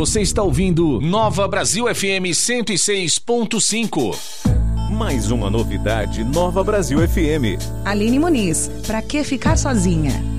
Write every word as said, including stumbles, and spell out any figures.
Você está ouvindo Nova Brasil F M cento e seis ponto cinco. Mais uma novidade Nova Brasil F M. Aline Muniz, pra que ficar sozinha?